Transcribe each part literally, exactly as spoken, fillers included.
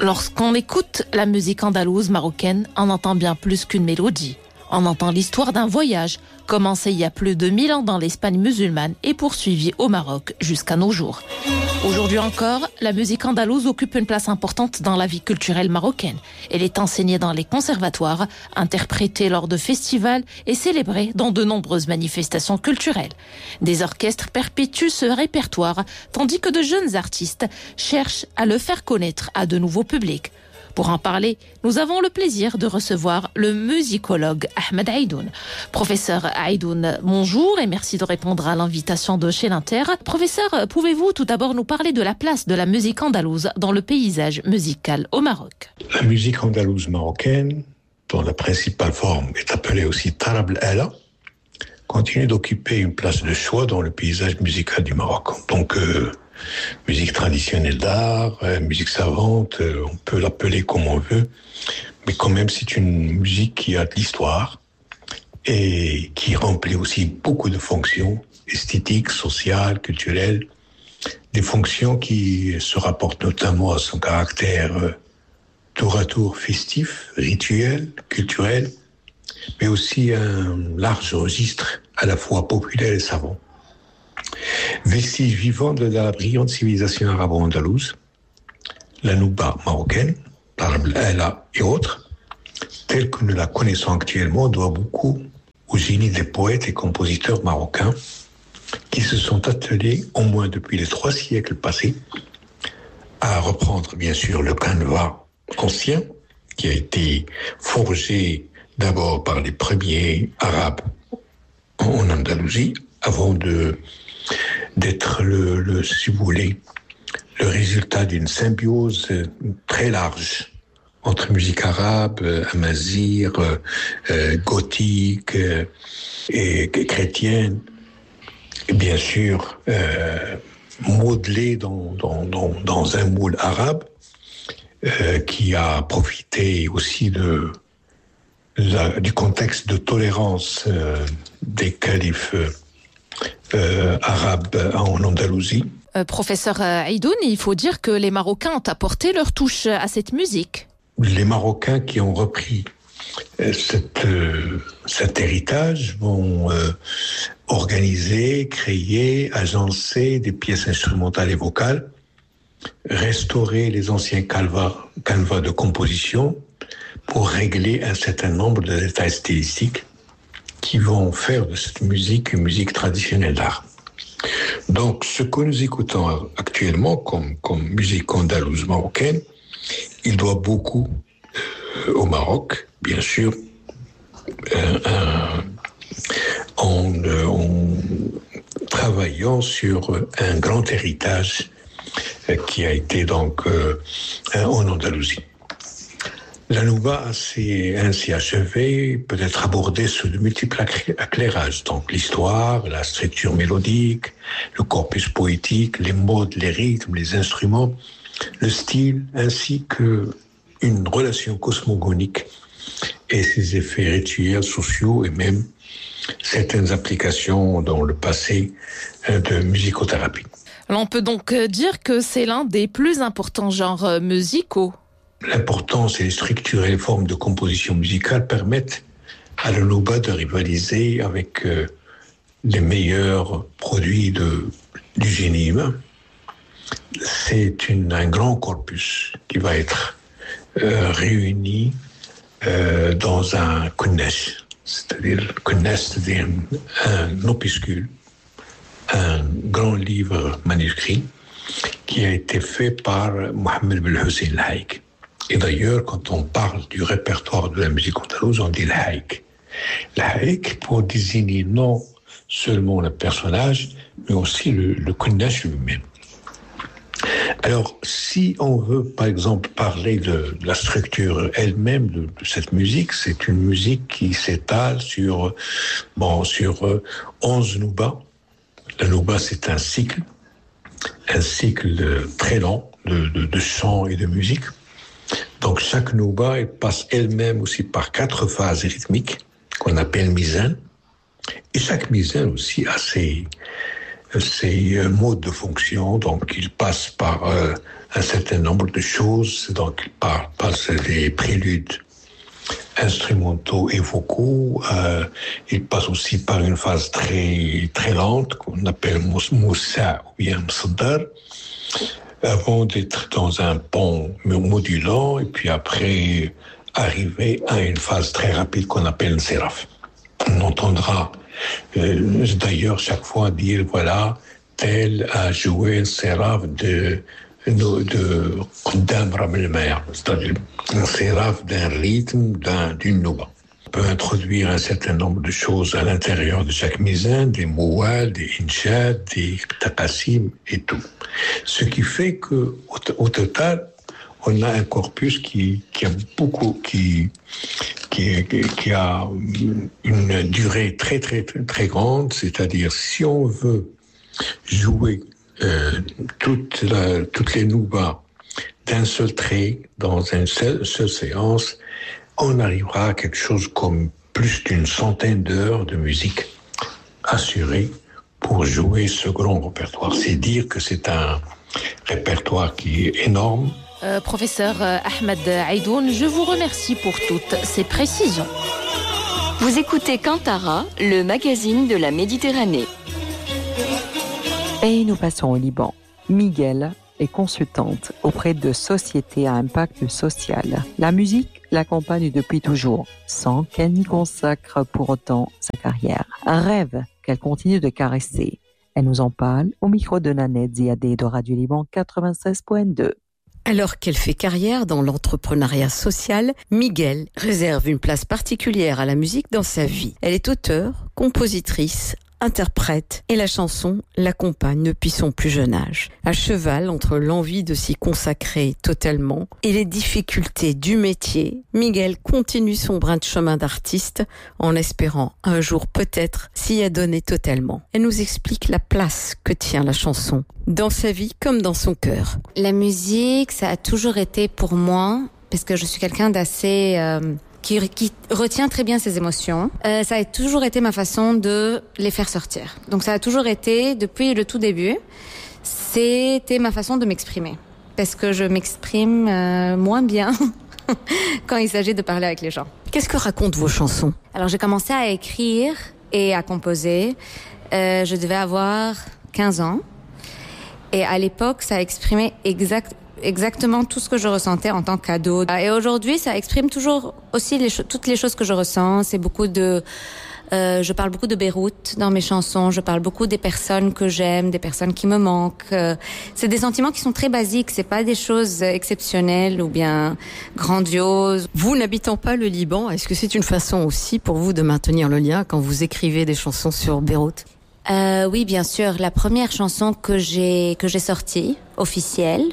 Lorsqu'on écoute la musique andalouse marocaine, on entend bien plus qu'une mélodie. On entend l'histoire d'un voyage, commencé il y a plus de mille ans dans l'Espagne musulmane et poursuivi au Maroc jusqu'à nos jours. Aujourd'hui encore, la musique andalouse occupe une place importante dans la vie culturelle marocaine. Elle est enseignée dans les conservatoires, interprétée lors de festivals et célébrée dans de nombreuses manifestations culturelles. Des orchestres perpétuent ce répertoire, tandis que de jeunes artistes cherchent à le faire connaître à de nouveaux publics. Pour en parler, nous avons le plaisir de recevoir le musicologue Ahmed Aïdoun. Professeur Aïdoun, bonjour et merci de répondre à l'invitation de chez l'Inter. Professeur, pouvez-vous tout d'abord nous parler de la place de la musique andalouse dans le paysage musical au Maroc? La musique andalouse marocaine, dont la principale forme est appelée aussi Tarab el-Ala, continue d'occuper une place de choix dans le paysage musical du Maroc. Donc, euh, musique traditionnelle d'art, euh, musique savante, euh, on peut l'appeler comme on veut, mais quand même c'est une musique qui a de l'histoire et qui remplit aussi beaucoup de fonctions esthétiques, sociales, culturelles, des fonctions qui se rapportent notamment à son caractère euh, tour à tour festif, rituel, culturel, mais aussi un large registre à la fois populaire et savant. Vestige vivant de la brillante civilisation arabo-andalouse, la nouba marocaine, Tarab el-Ala et autres, telle que nous la connaissons actuellement, doit beaucoup au génie des poètes et compositeurs marocains qui se sont attelés, au moins depuis les trois siècles passés, à reprendre bien sûr le canevas ancien qui a été forgé d'abord par les premiers Arabes en Andalousie, avant de d'être le, le, si vous voulez, le résultat d'une symbiose très large entre musique arabe, amazigh, euh, gothique euh, et chrétienne, et bien sûr euh, modelé dans, dans, dans, dans un moule arabe euh, qui a profité aussi de la, du contexte de tolérance euh, des califes Euh, arabe en Andalousie. Euh, professeur Aïdoun, il faut dire que les Marocains ont apporté leur touche à cette musique. Les Marocains qui ont repris euh, cette, euh, cet héritage vont euh, organiser, créer, agencer des pièces instrumentales et vocales, restaurer les anciens canevas, canevas de composition pour régler un certain nombre de détails stylistiques qui vont faire de cette musique une musique traditionnelle d'art. Donc, ce que nous écoutons actuellement comme, comme musique andalouse marocaine, il doit beaucoup euh, au Maroc, bien sûr, euh, euh, en, euh, en travaillant sur un grand héritage euh, qui a été donc euh, en Andalousie. La nouba s'est ainsi achevée, peut être abordée sous de multiples éclairages, donc l'histoire, la structure mélodique, le corpus poétique, les modes, les rythmes, les instruments, le style, ainsi que une relation cosmogonique et ses effets rituels, sociaux et même certaines applications dans le passé de musicothérapie. On peut donc dire que c'est l'un des plus importants genres musicaux. L'importance et les structures et les formes de composition musicale permettent à la nouba de rivaliser avec euh, les meilleurs produits de, du génie humain. C'est une, un grand corpus qui va être euh, réuni euh, dans un kunnesh, c'est-à-dire le kunnesh, c'est-à-dire un, un opuscule, un grand livre manuscrit qui a été fait par Mohamed Ben Hussein El-Haïk. Et d'ailleurs, quand on parle du répertoire de la musique andalouse, on dit l'haïk. L'haïk pour désigner non seulement le personnage, mais aussi le, le kunnesh lui-même. Alors, si on veut, par exemple, parler de, de la structure elle-même de, de cette musique, c'est une musique qui s'étale sur, bon, sur euh, onze noubas. La nouba, c'est un cycle, un cycle très long de, de, de chant et de musique. Donc, chaque nouba, elle passe elle-même aussi par quatre phases rythmiques qu'on appelle mizan. Et chaque mizan aussi a ses, ses modes de fonction. Donc, il passe par euh, un certain nombre de choses. Donc, il par, passe des préludes instrumentaux et vocaux. Euh, il passe aussi par une phase très très lente qu'on appelle moussa ou bien msaddar, avant d'être dans un pont modulant et puis après arriver à une phase très rapide qu'on appelle nsiraf. On entendra euh, d'ailleurs chaque fois dire voilà, tel a joué le nsiraf de de Qudam Ram el-Mer, c'est-à-dire un séraph d'un rythme, d'un, d'une nouba. On peut introduire un certain nombre de choses à l'intérieur de chaque mizan, des moual, des inshad, des taqasim et tout. Ce qui fait que, au, au total, on a un corpus qui, qui a beaucoup, qui, qui, qui a une durée très, très, très, très grande, c'est-à-dire si on veut jouer Euh, toute la, toutes les noubas d'un seul trait dans une seule, seule séance, on arrivera à quelque chose comme plus d'une centaine d'heures de musique assurée pour jouer ce grand répertoire. C'est dire que c'est un répertoire qui est énorme. Euh, professeur Ahmed Aïdoun, je vous remercie pour toutes ces précisions. Vous écoutez Kantara, le magazine de la Méditerranée. Et nous passons au Liban. Miguel est consultante auprès de sociétés à impact social. La musique l'accompagne depuis toujours, sans qu'elle n'y consacre pour autant sa carrière. Un rêve qu'elle continue de caresser. Elle nous en parle au micro de Nanette Ziadé de Radio Liban quatre-vingt-seize point deux. Alors qu'elle fait carrière dans l'entrepreneuriat social, Miguel réserve une place particulière à la musique dans sa vie. Elle est auteure, compositrice, interprète et la chanson l'accompagne depuis son plus jeune âge. À cheval entre l'envie de s'y consacrer totalement et les difficultés du métier, Miguel continue son brin de chemin d'artiste en espérant un jour peut-être s'y adonner totalement. Elle nous explique la place que tient la chanson dans sa vie comme dans son cœur. La musique, ça a toujours été pour moi, parce que je suis quelqu'un d'assez... Euh Qui, qui retient très bien ses émotions. Euh, ça a toujours été ma façon de les faire sortir. Donc ça a toujours été, depuis le tout début, c'était ma façon de m'exprimer. Parce que je m'exprime euh, moins bien quand il s'agit de parler avec les gens. Qu'est-ce que racontent vos chansons ? Alors j'ai commencé à écrire et à composer. Euh, je devais avoir quinze ans. Et à l'époque, ça exprimait exactement exactement tout ce que je ressentais en tant qu'ado. Et aujourd'hui, ça exprime toujours aussi les cho- toutes les choses que je ressens. C'est beaucoup de... Euh, je parle beaucoup de Beyrouth dans mes chansons. Je parle beaucoup des personnes que j'aime, des personnes qui me manquent. Euh, c'est des sentiments qui sont très basiques. C'est pas des choses exceptionnelles ou bien grandioses. Vous n'habitant pas le Liban, est-ce que c'est une façon aussi pour vous de maintenir le lien quand vous écrivez des chansons sur Beyrouth ? Euh, oui, bien sûr. La première chanson que j'ai que j'ai sortie, officielle,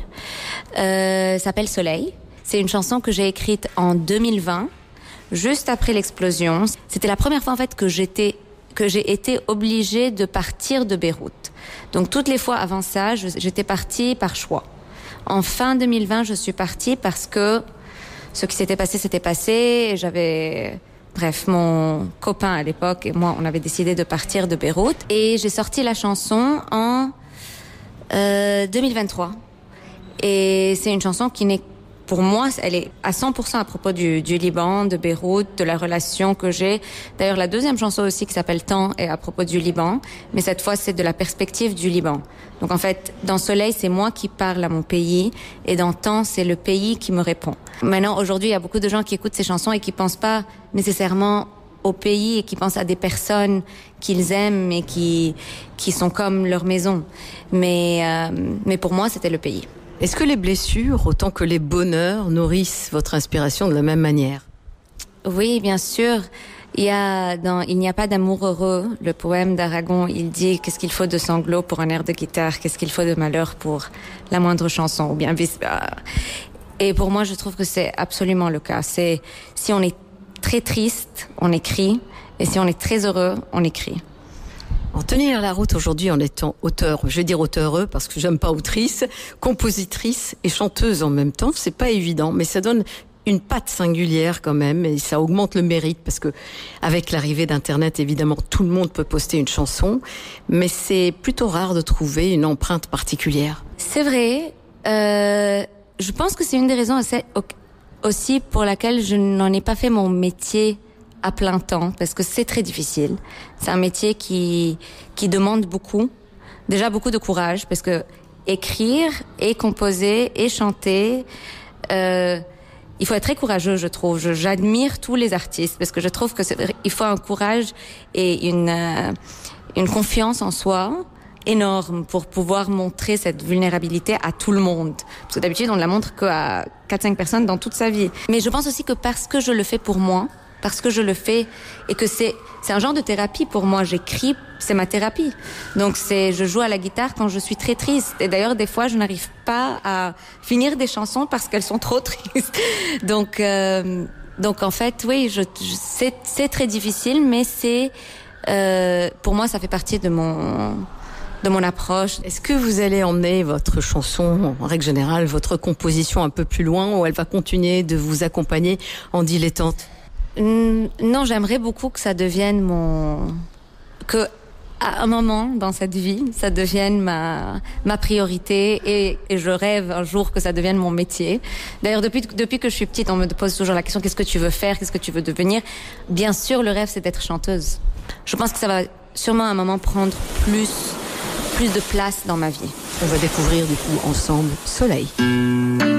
euh, s'appelle Soleil. C'est une chanson que j'ai écrite en deux mille vingt, juste après l'explosion. C'était la première fois en fait que j'étais que j'ai été obligée de partir de Beyrouth. Donc toutes les fois avant ça, je, j'étais partie par choix. En fin deux mille vingt, je suis partie parce que ce qui s'était passé s'était passé. Et j'avais Bref, mon copain à l'époque et moi, on avait décidé de partir de Beyrouth. Et j'ai sorti la chanson en euh, deux mille vingt-trois. Et c'est une chanson qui n'est, pour moi, elle est à cent pour cent à propos du, du Liban, de Beyrouth, de la relation que j'ai. D'ailleurs, la deuxième chanson aussi qui s'appelle Temps est à propos du Liban. Mais cette fois, c'est de la perspective du Liban. Donc en fait, dans Soleil, c'est moi qui parle à mon pays. Et dans Temps, c'est le pays qui me répond. Maintenant, aujourd'hui, il y a beaucoup de gens qui écoutent ces chansons et qui pensent pas nécessairement au pays et qui pensent à des personnes qu'ils aiment et qui, qui sont comme leur maison. Mais, euh, mais pour moi, c'était le pays. Est-ce que les blessures, autant que les bonheurs, nourrissent votre inspiration de la même manière ? Oui, bien sûr. Il y a dans Il n'y a pas d'amour heureux, le poème d'Aragon, il dit qu'est-ce qu'il faut de sanglots pour un air de guitare, qu'est-ce qu'il faut de malheur pour la moindre chanson, ou bien vice. Et pour moi, je trouve que c'est absolument le cas. C'est si on est très triste, on écrit, et si on est très heureux, on écrit. En tenir la route aujourd'hui en étant auteur, je vais dire auteureux parce que j'aime pas autrice, compositrice et chanteuse en même temps, c'est pas évident, mais ça donne une patte singulière quand même, et ça augmente le mérite parce que avec l'arrivée d'Internet, évidemment, tout le monde peut poster une chanson, mais c'est plutôt rare de trouver une empreinte particulière. C'est vrai. Euh, je pense que c'est une des raisons assez, aussi pour laquelle je n'en ai pas fait mon métier à plein temps, parce que c'est très difficile. C'est un métier qui qui demande beaucoup, déjà beaucoup de courage, parce que écrire et composer et chanter, euh, il faut être très courageux, je trouve. Je, j'admire tous les artistes parce que je trouve que c'est, il faut un courage et une euh, une confiance en soi énorme pour pouvoir montrer cette vulnérabilité à tout le monde. Parce que d'habitude, on ne la montre qu'à quatre cinq personnes dans toute sa vie. Mais je pense aussi que parce que je le fais pour moi, parce que je le fais et que c'est c'est un genre de thérapie pour moi. J'écris, c'est ma thérapie. Donc c'est je joue à la guitare quand je suis très triste. Et d'ailleurs des fois je n'arrive pas à finir des chansons parce qu'elles sont trop tristes. Donc euh, donc en fait oui, je, je c'est c'est très difficile, mais c'est euh, pour moi ça fait partie de mon de mon approche. Est-ce que vous allez emmener votre chanson, en règle générale, votre composition un peu plus loin, ou elle va continuer de vous accompagner en dilettante? Non, j'aimerais beaucoup que ça devienne mon... que à un moment dans cette vie, ça devienne ma ma priorité et, et je rêve un jour que ça devienne mon métier. D'ailleurs, depuis depuis que je suis petite, on me pose toujours la question, qu'est-ce que tu veux faire, qu'est-ce que tu veux devenir? Bien sûr, le rêve, c'est d'être chanteuse. Je pense que ça va sûrement à un moment prendre plus plus de place dans ma vie. On va découvrir du coup ensemble Soleil.